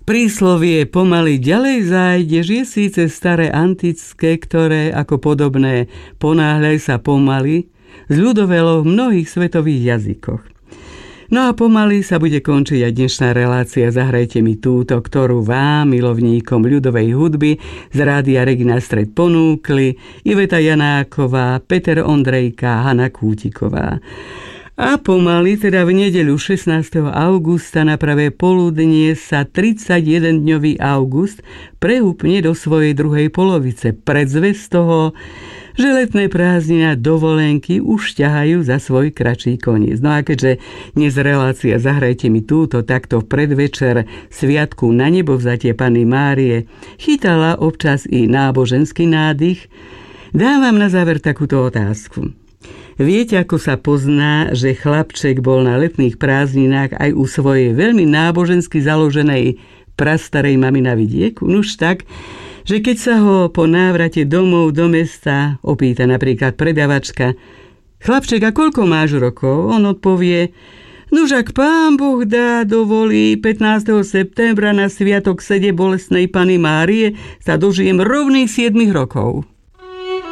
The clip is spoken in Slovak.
Príslovie pomaly ďalej zájdeš je síce staré antické, ktoré ako podobné ponáhľaj sa pomaly zľudovelo v mnohých svetových jazykoch. No a pomaly sa bude končiť aj dnešná relácia Zahrajte mi túto, ktorú vám, milovníkom ľudovej hudby, z Rádia Regina Stred ponúkli Iveta Janáková, Peter Ondrejka, Hana Kútiková. A pomaly, teda v nedeľu 16. augusta na pravé poludnie sa 31-dňový august preúpne do svojej druhej polovice. Predzvesť toho, že letné prázdniny a dovolenky už ťahajú za svoj kratší koniec. No a keďže dnes relácia Zahrajte mi túto, takto v predvečer sviatku na nebovzatie Panny Márie chytala občas i náboženský nádych, dávam na záver takúto otázku. Viete, ako sa pozná, že chlapček bol na letných prázdninách aj u svojej veľmi nábožensky založenej prastarej mamy na vidieku? Nuž tak, že keď sa ho po návrate domov do mesta opýta napríklad predavačka: chlapček, a koľko máš rokov? On odpovie: nuž ak Pán Boh dá, dovolí, 15. septembra na sviatok Sede bolestnej Panny Márie sa dožijem rovných 7 rokov.